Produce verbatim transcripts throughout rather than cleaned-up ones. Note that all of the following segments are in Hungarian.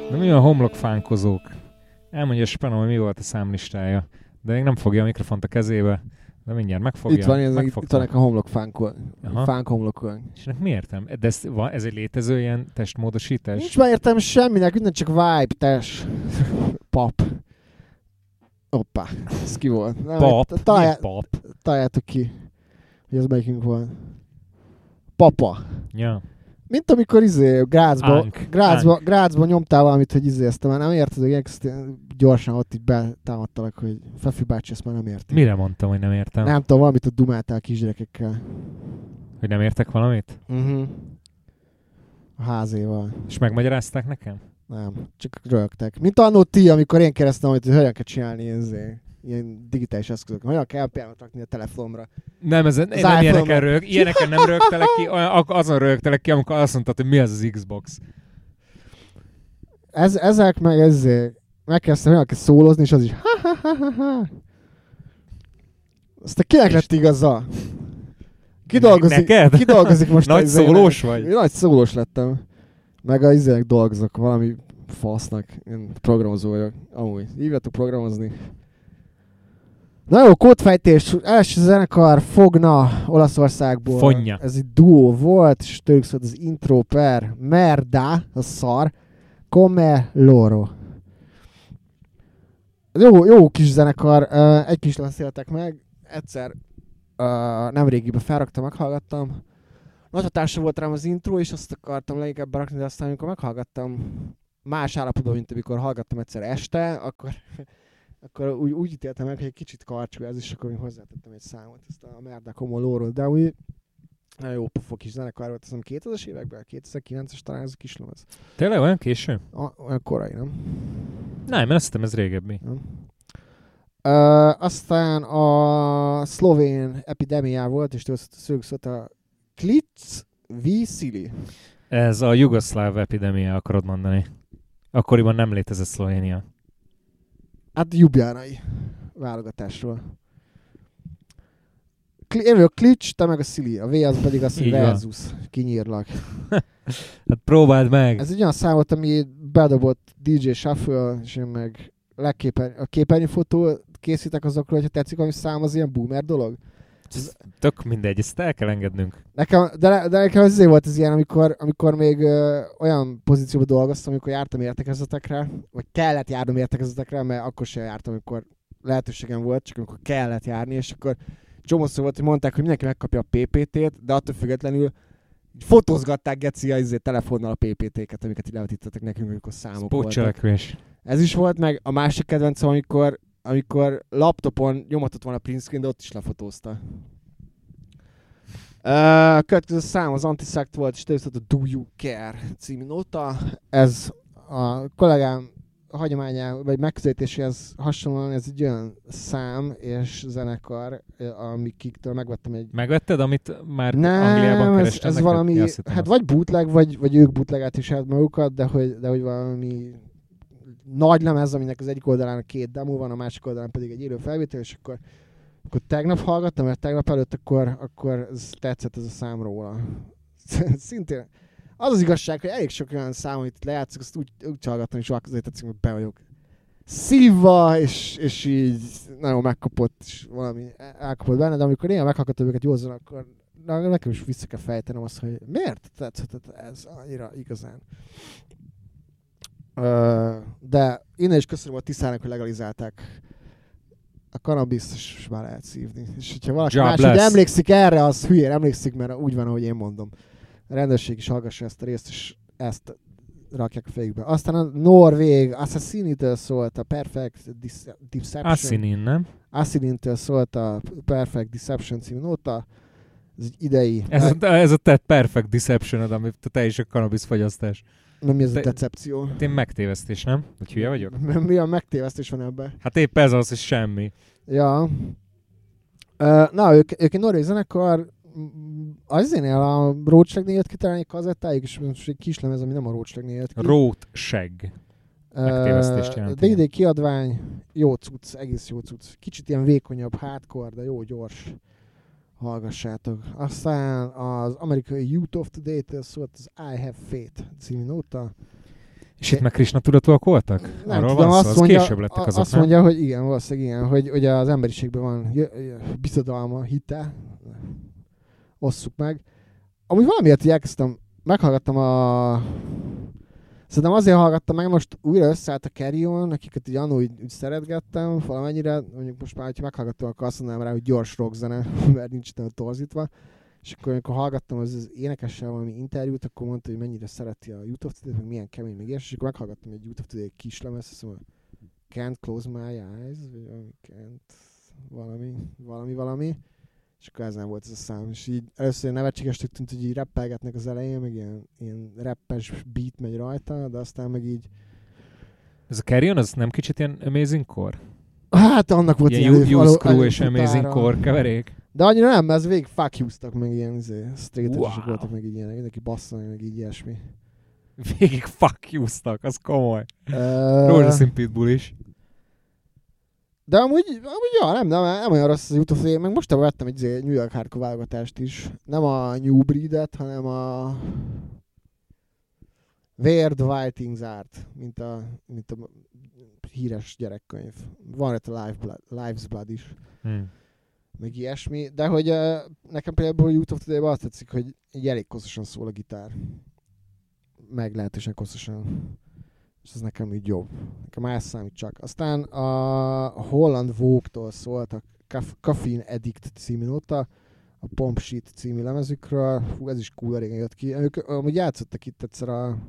De mi a homlokfánkozók? Elmondja Spanom, hogy mi volt a számlistája. De még nem fogja a mikrofont a kezébe. De mindjárt megfogja. Itt van, ez itt van a homlokfánkon. Fánk homlokon. És ennek mi értem? De ez, van, ez egy létező ilyen testmódosítás? Nincs már értem semminek, minden csak vibe, test. Pap. Hoppá, ez ki volt? Pap? Találj, Mi pap? Találjátok ki, hogy ez melyikünk van. Papa. Ja. Mint amikor izé, Grazba, Ánk. Grazba, Ánk. Grazba nyomtál valamit, hogy izé, ezt már nem érted, hogy ilyen gyorsan ott így betámadtalak, hogy Fefi bácsi ezt már nem érti. Mire mondtam, hogy nem értem? Nem tudom, valamit ott dumáltál kisgyerekekkel. Hogy nem értek valamit? Uh-huh. A házéval. És megmagyarázták nekem? Nem, csak rögtek. Mint annó ti, amikor én kérdeztem, hogy hogyan kell csinálni izé, ilyen digitális eszközök. Hogyan kell például rakni a telefonomra. Nem, ez, én nem ilyeneken, rög, ilyeneken nem rögtelek ki, azon rögtelek ki, amikor azt mondtad, hogy mi az az Xbox. Ez, ezek meg ezért megkezdtem, hogy kell szólozni, és az is ha-ha-ha-ha-ha. Aztán kinek lett igaza? Kidolgozik, kidolgozik most nagy szólós vagy? Nagy szólós lettem. Meg a izének dolgozok, valami fasznak. Én programozó vagyok. Amúgy. Hívjatok programozni. Na jó, kódfejtés. Első zenekar Fogna Olaszországból. Fonja. Ez egy duó volt, és tőlük szólt az intro per merda, a szar. Come loro. Jó, jó kis zenekar. Uh, egy kis leszéltek meg. Egyszer uh, nemrégiben felraktam, meghallgattam. Nagy hatása volt rám az intro, és azt akartam leginkább berakni, de aztán amikor meghallgattam más állapotban, mint amikor hallgattam egyszer este, akkor, akkor úgy, úgy ítéltem meg, hogy egy kicsit karcsú ez, és akkor én hozzátettem egy számot, ezt a Merda Como Loro, de úgy nagyon jó pofok kis zenekar volt, azt hiszem kétezres években, kétezer-kilences talán ez a kislemez. Tényleg olyan késő? A, olyan korai, nem? Nem, én azt hittem ez régebbi. Nem. Uh, aztán a szlovén epidémia volt, és tőlük szólt a Klic Visili. Ez a jugoszláv epidémia, akarod mondani. Akkoriban nem létezett Szlovénia. Hát Ljubljánai válogatásról. Kli- én vagyok Klic, te meg a Szili. A V az pedig az, hogy versus. Kinyírlak. Hát próbáld meg! Ez egy olyan szám volt, ami bedobott dé dzsé Shuffle, és én meg legképen, a képernyőfotó készítek azokról, hogyha tetszik, ami szám, az ilyen boomer dolog. Ez tök mindegy, ezt el kell engednünk. Nekem, de, de nekem azért volt ez ilyen, amikor, amikor még ö, olyan pozícióban dolgoztam, amikor jártam értekezletekre, vagy kellett járnom értekezletekre, mert akkor sem jártam, amikor lehetőségem volt, csak amikor kellett járni, és akkor csomószor volt, hogy mondták, hogy mindenki megkapja a pé pé té-t, de attól függetlenül fotózgatták geci a telefonnal a pé pé té-ket, amiket így levetítettek nekünk, amikor számok voltak. Ez is volt, meg a másik kedvencem, amikor amikor laptopon nyomatott volna a print screen, de ott is lefotózta. A uh, következő szám az Antisect volt, és tőlük a Do You Care című nóta. Ez a kollégám hagyományá, vagy megközelítéséhez hasonlóan ez egy olyan szám és zenekar, amikiktől megvettem egy... Megvetted, amit már nem, Angliában kerestem? Ez, ez valami, hát vagy bootleg, vagy, vagy ők bootlegát is hát magukat, de hogy, de hogy valami nagy lemez, aminek az egyik oldalán két demo van, a másik oldalán pedig egy élő felvétel, és akkor, akkor tegnap hallgattam, mert tegnap előtt akkor, akkor ez tetszett ez a szám róla. Szintén az az igazság, hogy elég sok olyan szám, amit lejátszok, azt úgy, úgy hallgattam, és azért tetszik, hogy be vagyok szívva, és, és így nagyon megkapott, és valami elkapott benne, de amikor én meghallgatom őket józan, akkor na, nekem is vissza kell fejtenem azt, hogy miért tetszett ez annyira igazán. Uh, de innen is köszönöm a Tiszának, hogy legalizálták a kanabiszt, és már lehet szívni. És hogyha valaki más, hogy emlékszik erre, az hülyén emlékszik, mert úgy van, ahogy én mondom. A rendőrség is hallgassa ezt a részt, és ezt rakják a fejükbe. Aztán a norvég Assassinitől szólt a Perfect Deception. Assassin, nem? Assassinitől szólt a Perfect Deception című nóta. Ez egy idei... Ez a, ez a te Perfect Deception-od, amit te is a cannabis fogyasztás. Nem, mi ez a decepció? Én megtévesztés, nem? Hogy hülye vagyok? Mi a megtévesztés van ebben? Hát épp ez az, hogy semmi. Ja. Uh, na, ők, ők egy norvég zenekar, azénél a Roadshagnél jött ki talán egy kazettájuk, és most egy kislemez, ami nem a Roadshagnél jött ki. Roadshag. Megtévesztést jelenti. dé dé kiadvány, jó cucc, egész jó cucc. Kicsit ilyen vékonyabb, hardcore, de jó gyors. Hallgassátok. Aztán az amerikai Youth of Today-től szólt az I Have Faith című nóta. És itt meg Krishna tudatúak voltak? Nem Arról tudom, van szó, azt mondja, később lettek azok, azt nem? mondja, hogy igen, valószínűleg igen, hogy ugye az emberiségben van bizodalma, hite, osszuk meg. Amúgy valamiért így elkezdtem, meghallgattam a... Szerintem azért hallgattam meg, most újra összeállt a Carry On, akiket így annól úgy, úgy szeretgettem valamennyire, mondjuk most már, hogyha meghallgattam, akkor azt mondanám rá, hogy gyors rockzene, mert nincs itt torzítva. És akkor, amikor hallgattam az, az énekessel valami interjút, akkor mondta, hogy mennyire szereti a Youth of Today, meg milyen kemény, meg ilyes, és akkor meghallgattam egy Youth of Today kis lemez, azt mondom, Can't Close My Eyes, vagy valami, can't, valami, valami, valami. És akkor ez nem volt ez a szám. És így először nevetségesnek tűnt, hogy így rappelgetnek az elején, meg ilyen, ilyen rappes beat megy rajta, de aztán meg így... Ez a Carry On, az nem kicsit ilyen Amazing Core? Hát annak volt ilyen ilyen... Youth Crew és Amazing Core keverék? De annyira nem, mert ez végig fuck you-ztak, meg ilyen izé, straight-esek wow. voltak, meg így ilyenek, mindenki basszani, meg így ilyesmi. Végig fuck you-ztak, az komoly. Uh... Rózsaszín Pitbull is. De amúgy, amúgy ja, nem, nem, nem olyan rossz az Youth of Today, meg mostában vettem egy New York Hardcore válogatást is. Nem a New Breed-et, hanem a Where the Wild Things Art, mint a, mint a híres gyerekkönyv. Van ott a Life Blood, Life's Blood is. Hmm. Meg ilyesmi, de hogy uh, nekem például a Youth of Today-ben azt tetszik, hogy egy elég koszosan szól a gitár. Meglehetősen koszosan. És ez nekem így jobb. Nekem más számít csak. Aztán a Holland Vogue-tól szólt a Caffeine Addict című nota, a Pomp Shit című lemezükről. Fú, ez is cool, régen jött ki. Ők amúgy játszottak itt egyszer a...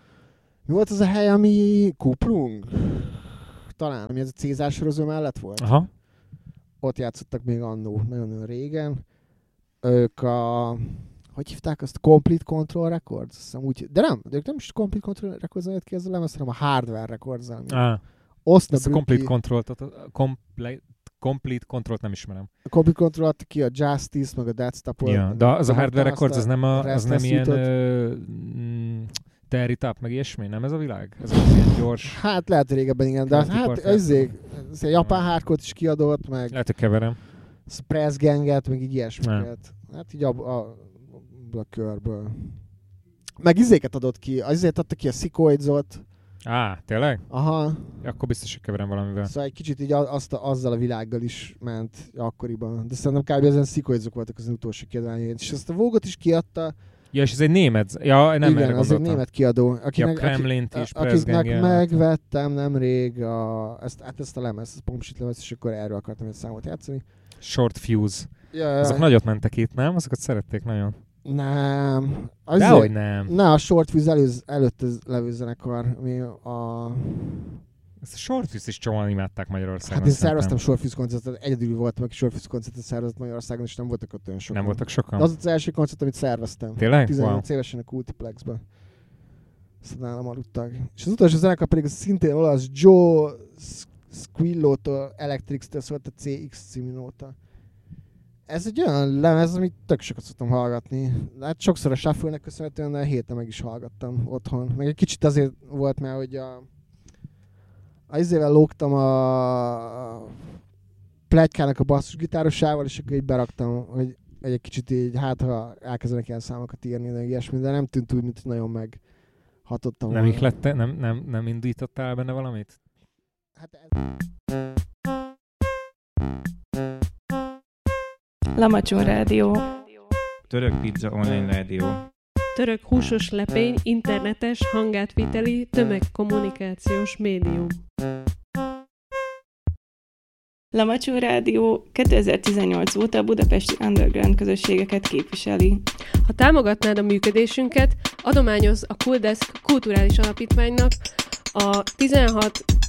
Mi volt az a hely, ami Kuplung? Talán, ami ez a Cézár sorozó mellett volt. Aha. Ott játszottak még annó, nagyon-nagyon régen. Ők a... Hogy hívták azt? Complete Control Records? Azt hiszem, úgy, de nem, de ők nem is Complete Control Records jött ki ez a lemez, hanem a Hardware Records. Ah. Ezt a Complete Control, a Complete, Complete Control-t nem ismerem. A Complete Control adta ki a Justice, meg a Deathstop. Ja, de az a Hardware Records, az nem, a, az nem ilyen uh, Terry Tap, meg ilyesmi, nem ez a világ? Ez az ilyen gyors... Hát lehet régebben igen, de hát ezért a japán hardcore-t is kiadott, meg... Lehet, hogy keverem. Press Ganget, meg így ilyesmiket. Hát így a, a, a körből. Meg izéket adott ki, azért adta ki a Sikoidzot. Á, tényleg? Aha. Akkor biztos, hogy keverem valamivel. Szóval egy kicsit így azt, azzal a világgal is ment akkoriban. De szerintem kb. Ezen Sikoidzok voltak az utolsó kiadványai. És ezt a Vogue-ot is kiadta. Ja, és ez egy német, ja, nem igen, erre az egy német kiadó. Akinek, ja, Kremlint aki, is, akiknek megvettem nemrég a, ezt, hát ezt a lemez, a Pomp Shit lemez, és akkor erről akartam egy számot játszani. Short Fuse. Ja, azok ja. nagyot mentek itt, nem? Azokat szerették nagyon. Nem. Dehogy nem. Ne, a Short Fuse előz, előtt levő zenekar, ami a... Ezt a Short Fuse is csomóan imádták Magyarországon. Hát én szerveztem Short Fuse koncertet, egyedül voltam, aki Short Fuse koncertet szervezett Magyarországon, és nem voltak ott olyan sokan. Nem voltak sokan? De az az első koncert, amit szerveztem. Tényleg? tizennyolc wow. évesen a Multiplexben. Aztán nálam aludtak. És az utolsó zenekar pedig szintén olasz Joe Squillo-tól Electrics-től szólt a cé iksz című nóta. Ez egy olyan lemez, amit tök sokat szoktam hallgatni. Hát sokszor a Shuffle-nek köszönhetően, de héten meg is hallgattam otthon. Meg egy kicsit azért volt, mert hogy a... a izével lógtam a Pletykának a basszusgitárosával, és akkor így beraktam, hogy egy kicsit így, hát ha elkezdenek ilyen számokat írni, de ilyesmi, de nem tűnt úgy, mint nagyon meghatottam. Nem ihlette? Nem, nem, nem indítottál benne valamit? Hát ez... Lamacsó Rádió. Török Pizza Online Rádió. Török húsos lepény, internetes, hangátviteli, tömegkommunikációs médium. Lamacsó Rádió kétezer-tizennyolc óta a budapesti underground közösségeket képviseli. Ha támogatnád a működésünket, adományoz a Cooldesk kulturális alapítványnak a tizenhat